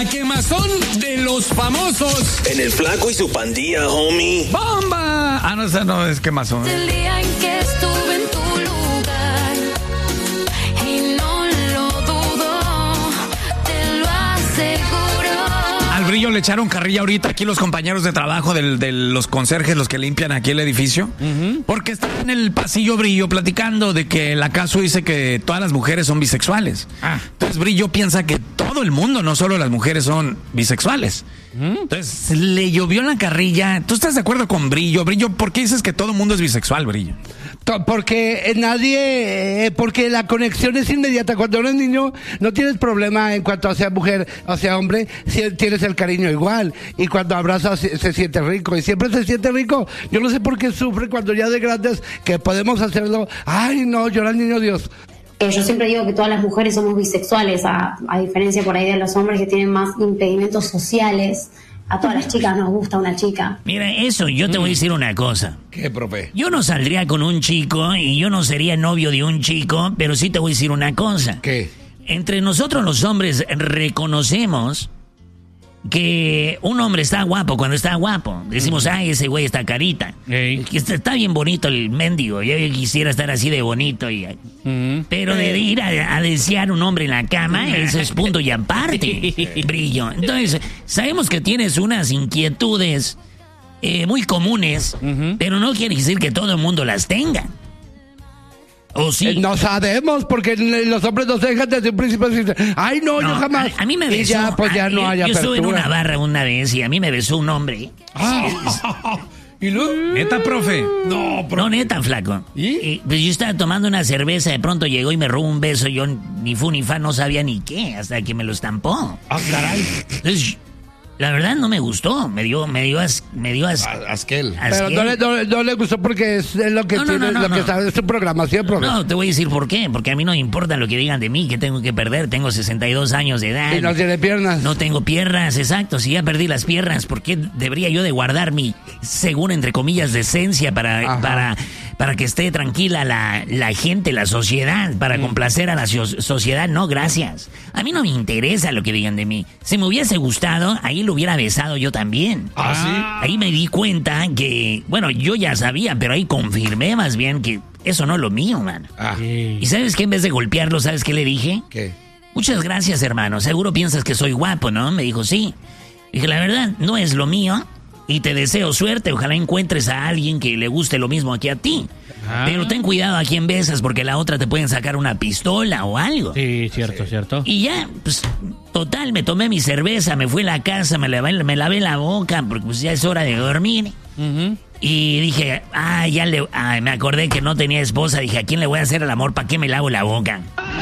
La quemazón de los famosos. En el Flaco y su pandilla, homie. ¡Bomba! Ah, no, esa no es quemazón. El día en que estuve en tu lugar y no lo dudo, te lo aseguro. Al Brillo le echaron carrilla ahorita aquí los compañeros de trabajo de los conserjes, los que limpian aquí el edificio, porque están en el pasillo Brillo platicando de que el acaso dice que todas las mujeres son bisexuales. Entonces Brillo piensa que todo el mundo, no solo las mujeres, son bisexuales. Entonces le llovió la carrilla. ¿Tú estás de acuerdo con Brillo? Brillo, ¿por qué dices que todo el mundo es bisexual, Brillo? Porque porque la conexión es inmediata. Cuando eres niño no tienes problema en cuanto a sea mujer o sea hombre, si tienes el cariño igual. Y cuando abrazas se siente rico. Y siempre se siente rico. Yo no sé por qué sufre cuando ya de grandes que podemos hacerlo. Ay, no, llora el niño Dios. Yo siempre digo que todas las mujeres somos bisexuales, a diferencia por ahí de los hombres que tienen más impedimentos sociales. A todas las chicas nos gusta una chica. Mira, eso, yo te voy a decir una cosa. ¿Qué, profe? Yo no saldría con un chico y yo no sería novio de un chico, pero sí te voy a decir una cosa. ¿Qué? Entre nosotros los hombres reconocemos que un hombre está guapo cuando está guapo. Decimos, ay, ese güey está carita. Que está bien bonito el mendigo. Yo quisiera estar así de bonito. Pero de ir a desear un hombre en la cama, eso es punto y aparte, Brillo. Entonces, sabemos que tienes unas inquietudes muy comunes, pero no quiere decir que todo el mundo las tenga. ¿O sí? No sabemos, porque los hombres nos dejan desde un principio decir, ay, no, yo jamás. A mí me besó. Y ya, pues ya no hay yo apertura. estuve en una barra una vez y a mí me besó un hombre. ¿Y luego? ¿Neta, profe? No, neta, flaco. ¿Y? Pues yo estaba tomando una cerveza, de pronto llegó y me robó un beso. Yo ni fu ni fa, no sabía ni qué, hasta que me lo estampó. Ah, caray. Entonces, la verdad no me gustó, me dio Asquel. asquel. Pero no le gustó porque es lo que que sabe de su programación, profe. No, te voy a decir por qué. Porque a mí no me importa lo que digan de mí, que tengo que perder. Tengo 62 años de edad. Y no tiene piernas. No tengo piernas, exacto. Si ya perdí las piernas, ¿por qué debería yo de guardar mi, según entre comillas, decencia para que esté tranquila la gente, la sociedad, para complacer a la sociedad? No, gracias. A mí no me interesa lo que digan de mí. Si me hubiese gustado, ahí lo hubiera besado yo también. ¿Ah, sí? Ahí me di cuenta que, bueno, yo ya sabía, pero ahí confirmé más bien que eso no es lo mío, man. Y ¿sabes qué? En vez de golpearlo, ¿sabes qué le dije? ¿Qué? Muchas gracias, hermano. Seguro piensas que soy guapo, ¿no? Me dijo, sí. Dije, la verdad, no es lo mío. Y te deseo suerte. Ojalá encuentres a alguien que le guste lo mismo que a ti. Pero ten cuidado a quién besas, porque la otra te pueden sacar una pistola o algo. Sí, cierto. Y ya, pues, total, me tomé mi cerveza, me fui a la casa, me lavé la boca, porque pues ya es hora de dormir. Y dije, me acordé que no tenía esposa. Dije, ¿a quién le voy a hacer el amor? ¿Para qué me lavo la boca?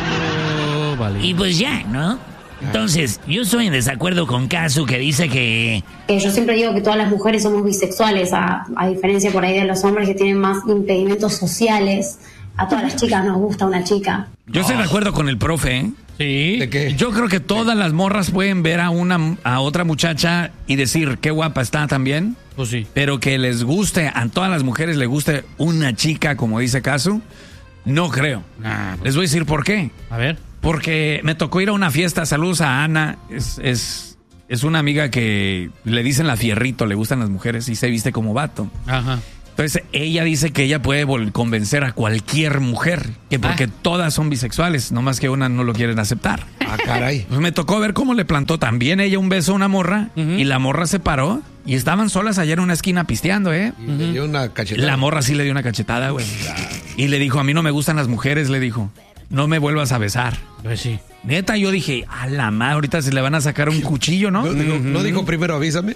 Vale. Y pues ya, ¿no? Entonces, yo estoy en desacuerdo con Casu, que dice que... Yo siempre digo que todas las mujeres somos bisexuales, a diferencia por ahí de los hombres que tienen más impedimentos sociales. A todas las chicas nos gusta una chica. Yo estoy de acuerdo con el profe, ¿eh? Sí. ¿De qué? Yo creo que todas las morras pueden ver a otra muchacha y decir qué guapa está también. Pues sí. Pero que les guste, a todas las mujeres les guste una chica, como dice Casu, no creo. Les voy a decir por qué. A ver. Porque me tocó ir a una fiesta. Saludos a Ana. Es una amiga que le dicen la fierrito, le gustan las mujeres y se viste como vato. Ajá. Entonces ella dice que ella puede convencer a cualquier mujer, que porque todas son bisexuales, nomás que una no lo quieren aceptar. Ah, caray. Pues me tocó ver cómo le plantó también ella un beso a una morra y la morra se paró y estaban solas allá en una esquina pisteando, ¿eh? Y le dio una cachetada. La morra sí le dio una cachetada, güey. Y le dijo, a mí no me gustan las mujeres, le dijo. No me vuelvas a besar. Pues sí. Neta, yo dije, a la madre, ahorita se le van a sacar un cuchillo, ¿no? ¿No dijo primero avísame?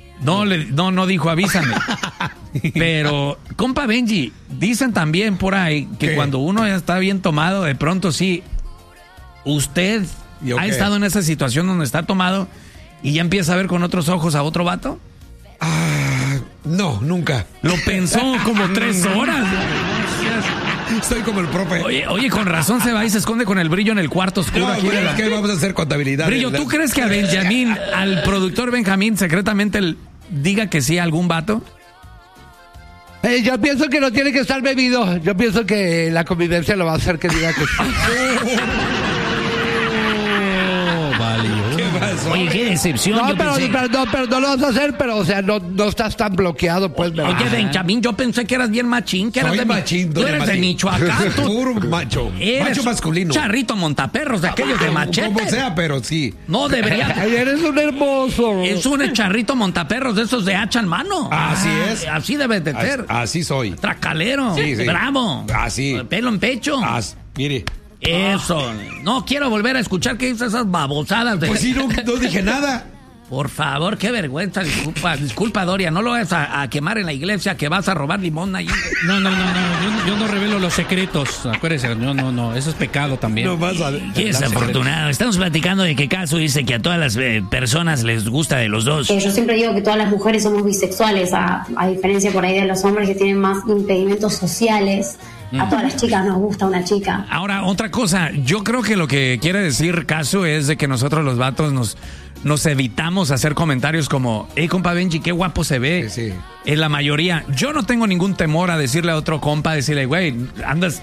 No dijo avísame. Pero, compa Benji, dicen también por ahí que cuando uno ya está bien tomado, de pronto sí, usted ha estado en esa situación donde está tomado y ya empieza a ver con otros ojos a otro vato. No, nunca. Lo pensó como 3 horas. Estoy como el profe. Oye, con razón se va y se esconde con el Brillo en el cuarto oscuro. No, aquí ¿qué vamos a hacer contabilidad? Brillo, ¿tú crees que a Benjamín, al productor Benjamín, secretamente diga que sí a algún vato? Yo pienso que no tiene que estar bebido. Yo pienso que la convivencia lo va a hacer que diga que sí. Vale. ¿Qué pasó? Oye, qué decepción. No, yo pero, pensé- pero no lo vas a hacer, pero o sea, no estás tan bloqueado, pues. ¿verdad? Oye, Benjamín, yo pensé que eras bien machín, que eras Soy de machín, Tú doña eres de Mati. Michoacán, tú. Puro macho. Eres Macho masculino. Charrito montaperros, de aquellos de machete. Como sea, pero sí. No debería. Ay, eres un hermoso. Es un charrito montaperros de esos de hacha en mano. Así es. Así debe de ser. Así soy. Tracalero. Sí, sí. Bravo. Así. Pelo en pecho. Mire. Eso. No quiero volver a escuchar que dices esas babosadas. Pues sí, no dije nada. Por favor, qué vergüenza. Disculpa, Doria. No lo vas a quemar en la iglesia que vas a robar limón ahí. No. Yo no revelo los secretos. Acuérdese, no. Eso es pecado también. No vas a... Qué desafortunado. Estamos platicando de que Caso dice que a todas las personas les gusta de los dos. Yo siempre digo que todas las mujeres somos bisexuales, a diferencia por ahí de los hombres que tienen más impedimentos sociales. A todas las chicas nos gusta una chica. Ahora, otra cosa. Yo creo que lo que quiere decir Caso es de que nosotros los vatos nos evitamos hacer comentarios como, hey, compa Benji, qué guapo se ve. Sí. En la mayoría, yo no tengo ningún temor a decirle a otro compa, decirle, güey, andas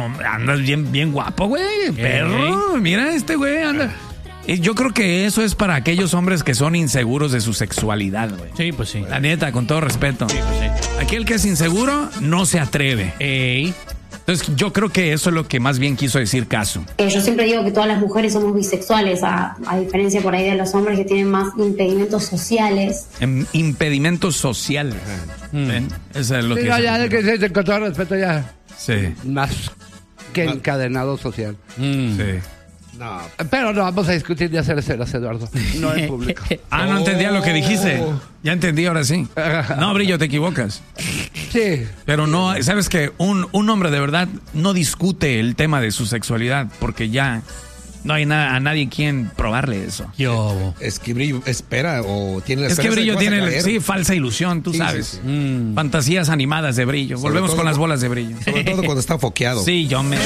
bien guapo, güey, perro, mira este güey, anda. Y yo creo que eso es para aquellos hombres que son inseguros de su sexualidad, güey. Sí, pues sí. La neta, con todo respeto. Aquel que es inseguro no se atreve. Ey. Entonces, yo creo que eso es lo que más bien quiso decir Caso. Yo siempre digo que todas las mujeres somos bisexuales, a diferencia por ahí de los hombres que tienen más impedimentos sociales. Impedimentos sociales. ¿Ven? Eso es lo Sí, que... no, ya, con todo respeto, ya. Sí. Más que encadenado social. Sí. No. Pero no vamos a discutir de hacer escenas, Eduardo. No en público. Ah, no entendía lo que dijiste. Ya entendí, ahora sí. No, Brillo, te equivocas. Sí. Pero no, sabes que un hombre de verdad no discute el tema de su sexualidad porque ya no hay a nadie quien probarle eso. Yo. Es que Brillo espera o tiene la Es que esperanza de Brillo vas a tiene, caer. sí, falsa ilusión, tú Sí, sabes. sí, sí. Fantasías animadas de Brillo. Sobre Volvemos todo con las bolas de Brillo. Sobre todo cuando está foqueado. Sí, yo me...